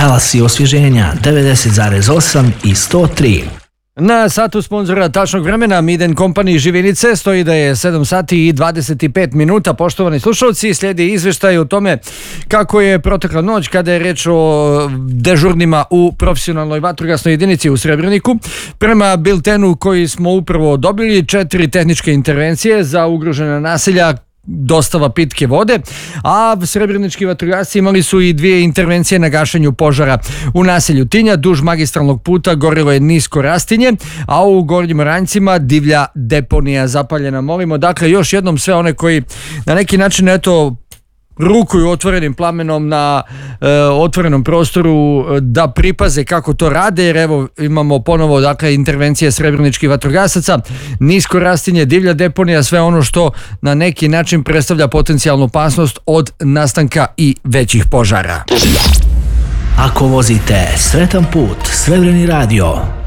Talasi osvježenja 90,8 i 103. Na satu sponzora tačnog vremena Miden Company Živinice stoji da je 7 sati i 25 minuta. Poštovani slušalci, slijedi izveštaj o tome kako je protekla noć kada je reč o dežurnima u profesionalnoj vatrogasnoj jedinici u Srebreniku. Prema biltenu koji smo upravo dobili, 4 tehničke intervencije za ugrožena naselja, dostava pitke vode, a srebrenički vatrogasci imali su i 2 intervencije na gašenju požara. U naselju Tinja duž magistralnog puta gorilo je nisko rastinje, a u Gornjim Ranjcima divlja deponija zapaljena. Molimo dakle još jednom sve one koji na neki način rukuju otvorenim plamenom na otvorenom prostoru da pripaze kako to rade, jer evo imamo ponovo dakle intervencije srebreničkih vatrogasaca, nisko rastinje, divlja deponija, sve ono što na neki način predstavlja potencijalnu opasnost od nastanka i većih požara. Ako vozite sretan put, Srebreni radio.